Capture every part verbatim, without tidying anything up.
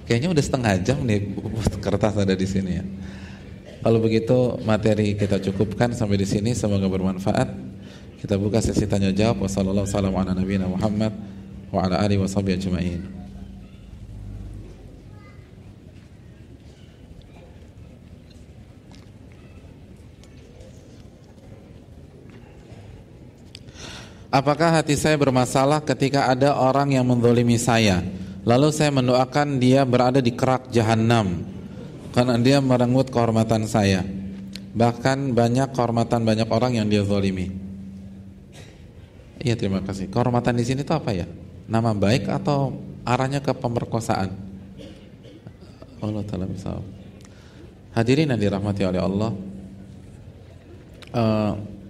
Kayaknya udah setengah jam nih kertas ada di sini ya. Kalau begitu materi kita cukupkan sampai di sini, semoga bermanfaat. Kita buka sesi tanya jawab. Wassallallahu ala nabiyina Muhammad wa ala alihi washabihi ajma'in. Apakah hati saya bermasalah ketika ada orang yang menzalimi saya, lalu saya mendoakan dia berada di kerak jahanam karena dia merenggut kehormatan saya? Bahkan banyak kehormatan banyak orang yang dia zalimi. Iya, terima kasih. Kehormatan di sini itu apa ya? Nama baik atau arahnya ke pemerkosaan? Allah Ta'ala bisa. Hadirin yang dirahmati oleh Allah, uh,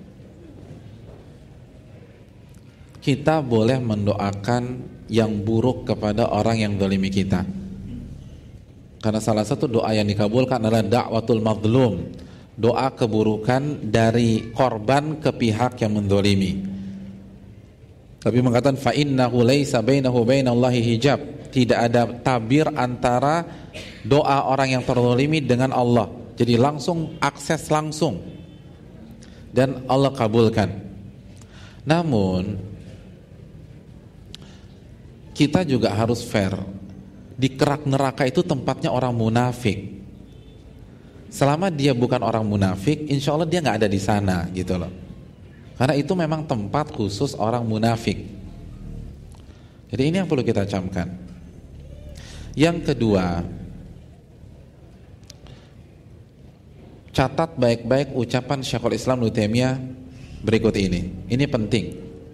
kita boleh mendoakan yang buruk kepada orang yang zalimi kita. Karena salah satu doa yang dikabulkan adalah da'watul mazlum, doa keburukan dari korban ke pihak yang menzalimi. Tapi mengatakan fa innahu laisa bainahu bainallahi hijab, tidak ada tabir antara doa orang yang terzalimi dengan Allah. Jadi langsung akses langsung dan Allah kabulkan. Namun kita juga harus fair. Di kerak neraka itu tempatnya orang munafik. Selama dia bukan orang munafik, insya Allah dia nggak ada di sana, gitu loh. Karena itu memang tempat khusus orang munafik. Jadi ini yang perlu kita camkan. Yang kedua, catat baik-baik ucapan Syekhul Islam Ibnu Taimiyah berikut ini. Ini penting.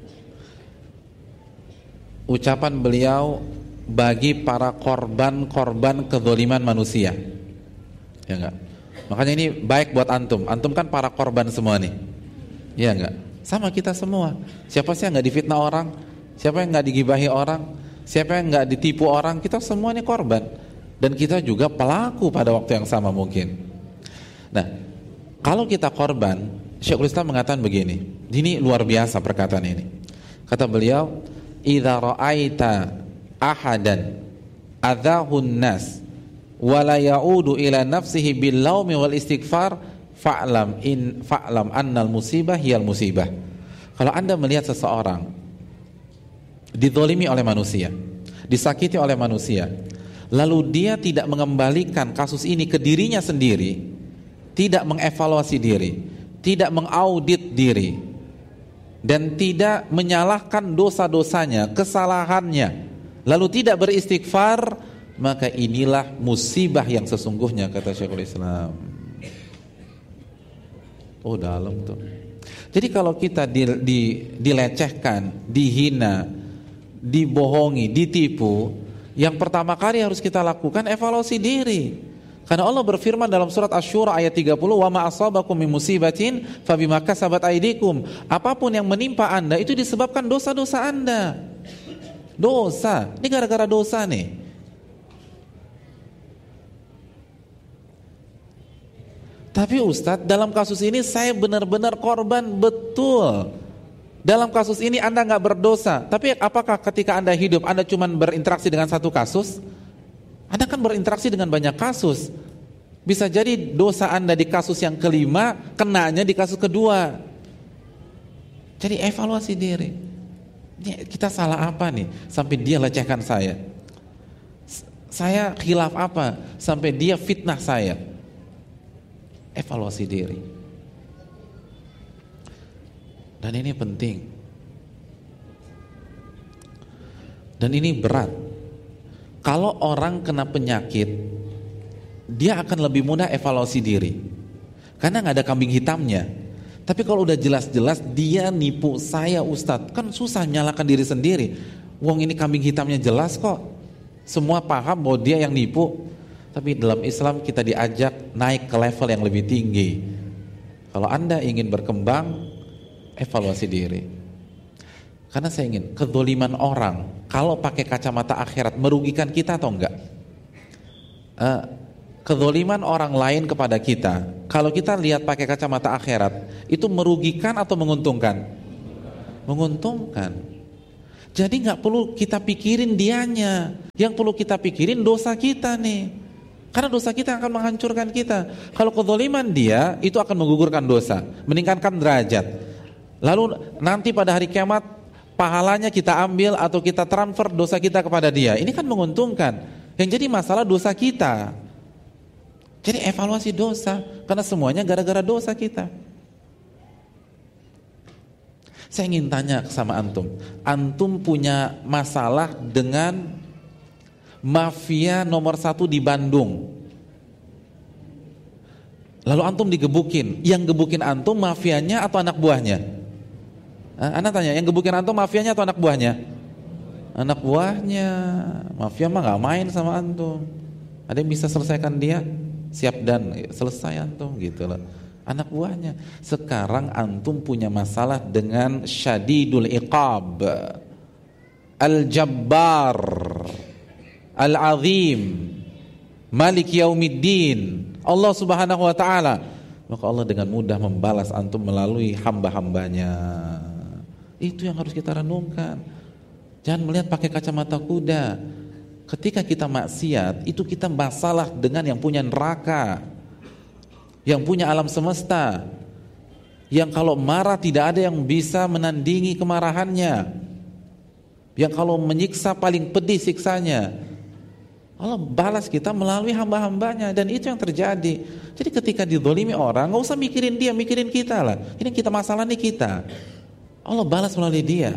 Ucapan beliau bagi para korban-korban kezaliman manusia. Ya enggak? Makanya ini baik buat antum. Antum kan para korban semua nih. Ya enggak? Sama kita semua. Siapa sih yang enggak difitnah orang? Siapa yang enggak digibahi orang? Siapa yang enggak ditipu orang? Kita semua ini korban. Dan kita juga pelaku pada waktu yang sama mungkin. Nah, kalau kita korban, Syekhul Islam mengatakan begini. Ini luar biasa perkataan ini. Kata beliau, idza ra'aita ahadan adzahun nas wa la ya'udu ila nafsihi bil laumi wal istighfar fa'lam in fa'lam annal musibah hiyal musibah. Kalau Anda melihat seseorang dizalimi oleh manusia, disakiti oleh manusia, lalu dia tidak mengembalikan kasus ini ke dirinya sendiri, tidak mengevaluasi diri, tidak mengaudit diri, dan tidak menyalahkan dosa-dosanya, kesalahannya, lalu tidak beristighfar, maka inilah musibah yang sesungguhnya, kata Syekhul Islam. Oh, dalam tuh. Jadi kalau kita di, di, dilecehkan, dihina, dibohongi, ditipu, yang pertama kali harus kita lakukan evaluasi diri. Karena Allah berfirman dalam surat Asy-Syura ayat tiga puluh, "Wa ma asabakum min musibatin fabima kasabat aydikum." Apapun yang menimpa Anda itu disebabkan dosa-dosa Anda. Dosa, ini gara-gara dosa nih. Tapi Ustadz, dalam kasus ini saya benar-benar korban, betul. Dalam kasus ini Anda nggak berdosa. Tapi apakah ketika Anda hidup Anda cuma berinteraksi dengan satu kasus? Anda kan berinteraksi dengan banyak kasus. Bisa jadi dosa Anda di kasus yang kelima, kenanya di kasus kedua. Jadi evaluasi diri. Ini kita salah apa nih sampai dia lecehkan saya? Saya khilaf apa sampai dia fitnah saya? Evaluasi diri. Dan ini penting. Dan ini berat. Kalau orang kena penyakit, dia akan lebih mudah evaluasi diri, karena gak ada kambing hitamnya. Tapi kalau udah jelas-jelas dia nipu saya Ustadz, kan susah nyalakan diri sendiri. Wong ini kambing hitamnya jelas kok, semua paham bahwa dia yang nipu. Tapi dalam Islam kita diajak naik ke level yang lebih tinggi. Kalau Anda ingin berkembang, evaluasi diri. Karena saya ingin kezaliman orang kalau pakai kacamata akhirat merugikan kita atau enggak? Uh, kezaliman orang lain kepada kita, kalau kita lihat pakai kacamata akhirat, itu merugikan atau menguntungkan? Menguntungkan. Jadi nggak perlu kita pikirin dianya, yang perlu kita pikirin dosa kita nih. Karena dosa kita akan menghancurkan kita. Kalau kezaliman dia, itu akan menggugurkan dosa, meningkatkan derajat. Lalu nanti pada hari kiamat, pahalanya kita ambil atau kita transfer dosa kita kepada dia. Ini kan menguntungkan. Yang jadi masalah dosa kita. Jadi evaluasi dosa, karena semuanya gara-gara dosa kita. Saya ingin tanya sama antum, antum punya masalah dengan mafia nomor satu di Bandung. Lalu antum digebukin, yang gebukin antum mafianya atau anak buahnya? Anda tanya, yang gebukin antum mafianya atau anak buahnya? Anak buahnya. Mafia mah gak main sama antum. Ada yang bisa selesaikan dia? Siap dan selesai antum gitu loh. Anak buahnya. Sekarang antum punya masalah dengan syadidul iqab, al-jabbar, al-azim, malik yaumiddin, Allah subhanahu wa ta'ala. Maka Allah dengan mudah membalas antum melalui hamba-hambanya. Itu yang harus kita renungkan. Jangan melihat pakai kacamata kuda. Ketika kita maksiat, itu kita masalah dengan yang punya neraka, yang punya alam semesta, yang kalau marah tidak ada yang bisa menandingi kemarahannya, yang kalau menyiksa paling pedih siksanya. Allah balas kita melalui hamba-hambanya, dan itu yang terjadi. Jadi ketika dizalimi orang, gak usah mikirin dia, mikirin kita lah. Ini kita masalah nih kita. Allah balas melalui dia.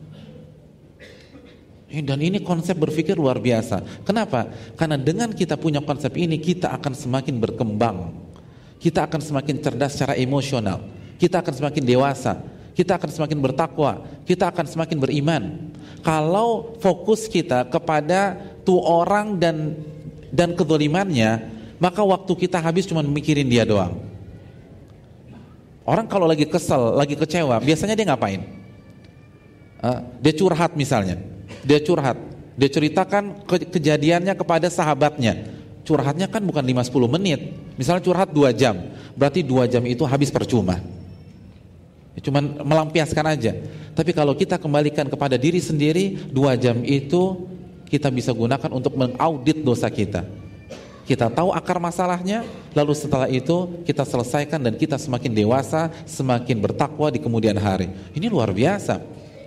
Dan ini konsep berpikir luar biasa. Kenapa? Karena dengan kita punya konsep ini, kita akan semakin berkembang. Kita akan semakin cerdas secara emosional. Kita akan semakin dewasa. Kita akan semakin bertakwa. Kita akan semakin beriman. Kalau fokus kita kepada tuh orang dan dan kezalimannya, maka waktu kita habis cuma mikirin dia doang. Orang kalau lagi kesel, lagi kecewa, biasanya dia ngapain? Uh, dia curhat misalnya. Dia curhat. Dia ceritakan ke- kejadiannya kepada sahabatnya. Curhatnya kan bukan lima sampai sepuluh menit. Misalnya curhat dua jam. Berarti dua jam itu habis percuma. Cuman melampiaskan aja. Tapi kalau kita kembalikan kepada diri sendiri, dua jam itu kita bisa gunakan untuk mengaudit dosa kita. Kita tahu akar masalahnya, lalu setelah itu kita selesaikan dan kita semakin dewasa, semakin bertakwa di kemudian hari. Ini luar biasa.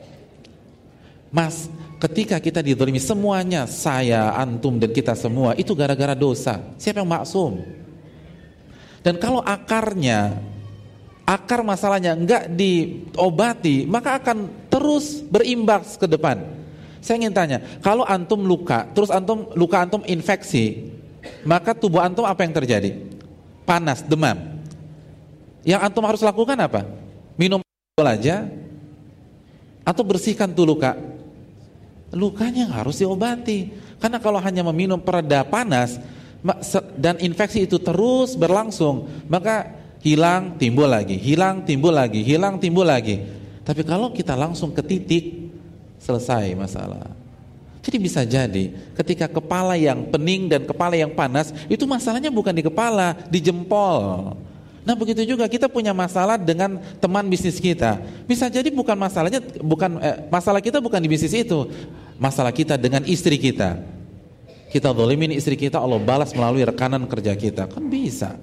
Mas, ketika kita dizalimi semuanya, saya, antum dan kita semua, itu gara-gara dosa. Siapa yang maksum? Dan kalau akarnya, akar masalahnya enggak diobati, maka akan terus berimbas ke depan. Saya ingin tanya, kalau antum luka, terus antum luka antum infeksi, maka tubuh antum apa yang terjadi? Panas, demam. Yang antum harus lakukan apa? Minum aja, atau bersihkan tuh luka. Lukanya harus diobati. Karena kalau hanya meminum pereda panas dan infeksi itu terus berlangsung, maka hilang, timbul lagi, hilang, timbul lagi, hilang, timbul lagi. Tapi kalau kita langsung ke titik, selesai masalah. Jadi bisa jadi ketika kepala yang pening dan kepala yang panas, itu masalahnya bukan di kepala, di jempol. Nah begitu juga kita punya masalah dengan teman bisnis kita. Bisa jadi bukan masalahnya, bukan eh, masalah kita bukan di bisnis itu. Masalah kita dengan istri kita. Kita zalimin istri kita, Allah balas melalui rekanan kerja kita. Kan bisa.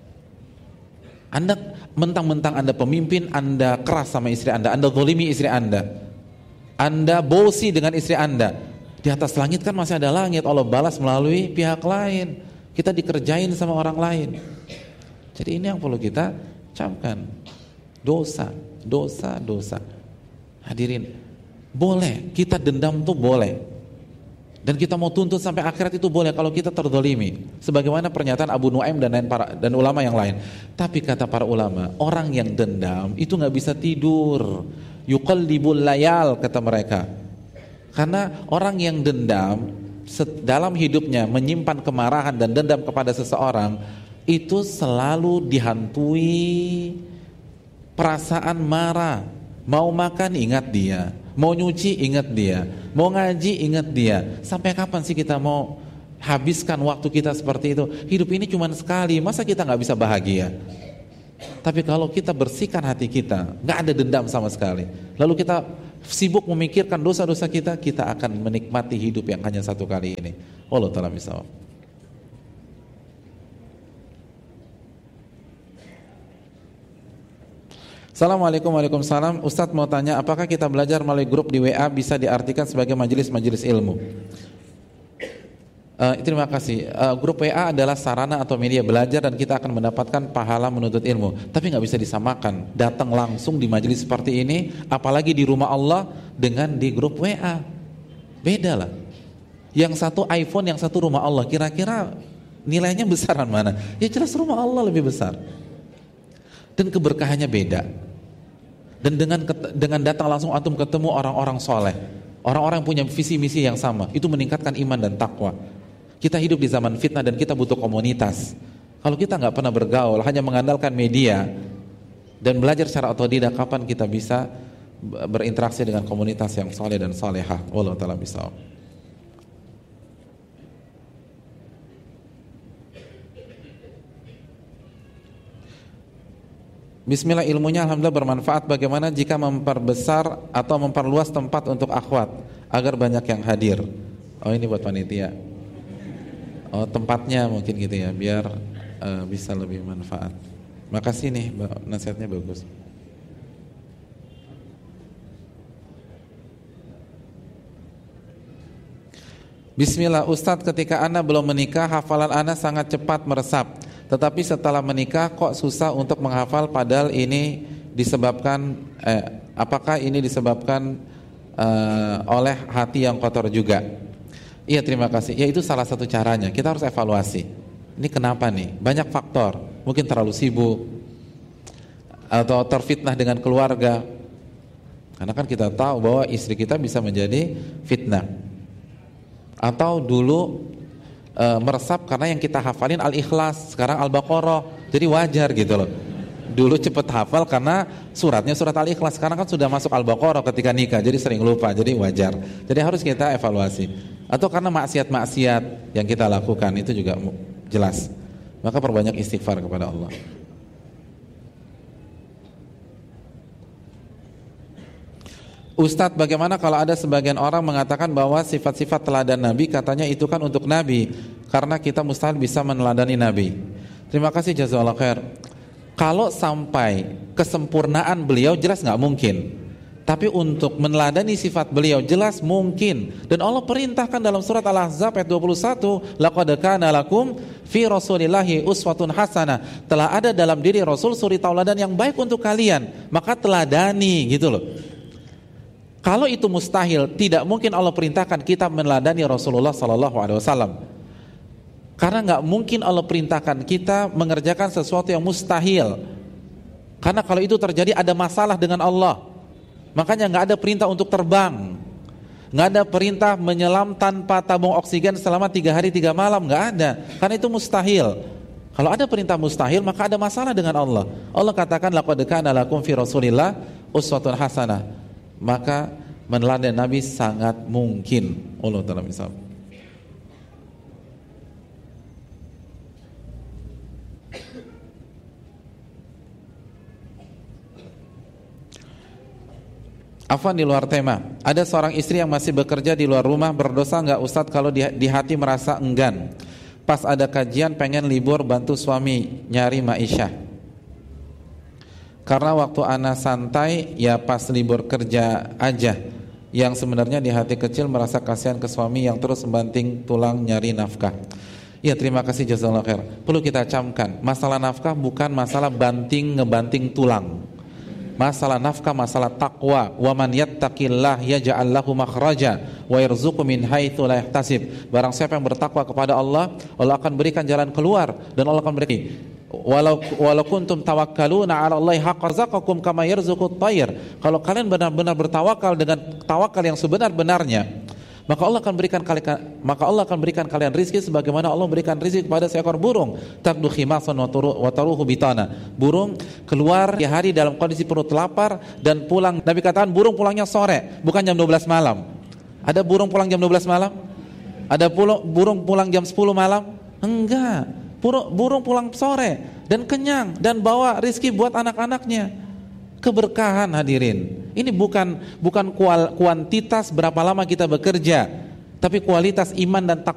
Anda mentang-mentang Anda pemimpin, Anda keras sama istri Anda, Anda zalimi istri Anda, Anda bosi dengan istri Anda. Di atas langit kan masih ada langit, Allah balas melalui pihak lain. Kita dikerjain sama orang lain. Jadi ini yang perlu kita camkan. Dosa, dosa, dosa. Hadirin, boleh kita dendam tuh boleh. Dan kita mau tuntut sampai akhirat itu boleh kalau kita terzalimi. Sebagaimana pernyataan Abu Nuaim dan lain para dan ulama yang lain. Tapi kata para ulama, orang yang dendam itu nggak bisa tidur. Yuqallibul layal kata mereka. Karena orang yang dendam dalam hidupnya menyimpan kemarahan dan dendam kepada seseorang, itu selalu dihantui perasaan marah. Mau makan ingat dia, mau nyuci ingat dia, mau ngaji ingat dia. Sampai kapan sih kita mau habiskan waktu kita seperti itu? Hidup ini cuma sekali, masa kita gak bisa bahagia? Tapi kalau kita bersihkan hati kita, gak ada dendam sama sekali, lalu kita sibuk memikirkan dosa-dosa kita, kita akan menikmati hidup yang hanya satu kali ini. Wallahu ta'ala bishawab. Assalamualaikum warahmatullahi wabarakatuh. Ustadz mau tanya, apakah kita belajar melalui grup di W A bisa diartikan sebagai majelis-majelis ilmu? Uh, terima kasih. Uh, grup W A adalah sarana atau media belajar dan kita akan mendapatkan pahala menuntut ilmu. Tapi nggak bisa disamakan datang langsung di majelis seperti ini, apalagi di rumah Allah, dengan di grup W A. Beda lah. Yang satu iPhone, yang satu rumah Allah. Kira-kira nilainya besaran mana? Ya jelas rumah Allah lebih besar. Dan keberkahannya beda. Dan dengan dengan datang langsung antum ketemu orang-orang soleh, orang-orang yang punya visi misi yang sama, itu meningkatkan iman dan takwa. Kita hidup di zaman fitnah dan kita butuh komunitas. Kalau kita nggak pernah bergaul, hanya mengandalkan media dan belajar secara otodidak, kapan kita bisa berinteraksi dengan komunitas yang soleh dan solehah? Wallahu ta'ala bishawab. Bismillah, ilmunya alhamdulillah bermanfaat. Bagaimana jika memperbesar atau memperluas tempat untuk akhwat agar banyak yang hadir? Oh, ini buat panitia. Oh, tempatnya mungkin gitu ya, biar uh, bisa lebih manfaat. Makasih nih, nasihatnya bagus. Bismillah, Ustadz, ketika ana belum menikah, hafalan ana sangat cepat meresap. Tetapi setelah menikah kok susah untuk menghafal, padahal ini disebabkan eh, apakah ini disebabkan eh, oleh hati yang kotor juga? Iya, terima kasih. Ya, itu salah satu caranya. Kita harus evaluasi. Ini kenapa nih? Banyak faktor. Mungkin terlalu sibuk atau terfitnah dengan keluarga. Karena kan kita tahu bahwa istri kita bisa menjadi fitnah. Atau dulu E, meresap karena yang kita hafalin Al-Ikhlas, sekarang Al-Baqarah. Jadi wajar gitu loh. Dulu cepet hafal karena suratnya surat Al-Ikhlas, sekarang kan sudah masuk Al-Baqarah ketika nikah, jadi sering lupa, jadi wajar. Jadi harus kita evaluasi. Atau karena maksiat-maksiat yang kita lakukan, itu juga jelas. Maka perbanyak istighfar kepada Allah. Ustadz, bagaimana kalau ada sebagian orang mengatakan bahwa sifat-sifat teladan Nabi katanya itu kan untuk Nabi, karena kita mustahil bisa meneladani Nabi. Terima kasih, jazakallahu khair. Kalau sampai kesempurnaan beliau jelas nggak mungkin, tapi untuk meneladani sifat beliau jelas mungkin. Dan Allah perintahkan dalam surat Al-Ahzab ayat dua puluh satu, laqad kana lakum fi rasulillahi uswatun hasanah. Telah ada dalam diri Rasul suri tauladan yang baik untuk kalian, maka teladani gitu loh. Kalau itu mustahil, tidak mungkin Allah perintahkan kita meneladani Rasulullah sallallahu alaihi wasallam. Karena nggak mungkin Allah perintahkan kita mengerjakan sesuatu yang mustahil. Karena kalau itu terjadi ada masalah dengan Allah. Makanya nggak ada perintah untuk terbang, nggak ada perintah menyelam tanpa tabung oksigen selama tiga hari tiga malam, nggak ada. Karena itu mustahil. Kalau ada perintah mustahil, maka ada masalah dengan Allah. Allah katakan laqad kana lakum fi Rasulillah uswatun hasanah. Maka meneladani Nabi sangat mungkin. Allah Ta'ala misal. Afwan, di luar tema. Ada seorang istri yang masih bekerja di luar rumah, berdosa enggak Ustadz kalau di, di hati merasa enggan? Pas ada kajian pengen libur bantu suami nyari ma'isyah. Karena waktu ana santai ya pas libur kerja aja. Yang sebenarnya di hati kecil merasa kasihan ke suami yang terus membanting tulang nyari nafkah. Ya, terima kasih, jazakallahu khair. Perlu kita camkan, masalah nafkah bukan masalah banting ngebanting tulang. Masalah nafkah masalah takwa. Wa man yattaqillah yaj'al lahu makhraja wa yarzuqhu min haitsu la yahtasib. Barang siapa yang bertakwa kepada Allah, Allah akan berikan jalan keluar dan Allah akan berikan. Walau walau kuntum tawakkaluna 'ala Allahi haqqa rizqakum kama yarzuqut tayr. Kalau kalian benar-benar bertawakal dengan tawakal yang sebenar-benarnya, maka Allah akan berikan kalian maka Allah akan berikan kalian rezeki sebagaimana Allah berikan rezeki kepada seekor burung. Taqdu khimasan wa taruhu bitana. Burung keluar di hari dalam kondisi perut lapar dan pulang. Nabi katakan burung pulangnya sore, bukan jam dua belas malam. Ada burung pulang jam dua belas malam? Ada burung pulang jam sepuluh malam? Enggak. Burung pulang sore dan kenyang dan bawa rizki buat anak-anaknya. Keberkahan hadirin. Ini bukan bukan kual, kuantitas berapa lama kita bekerja, tapi kualitas iman dan takwa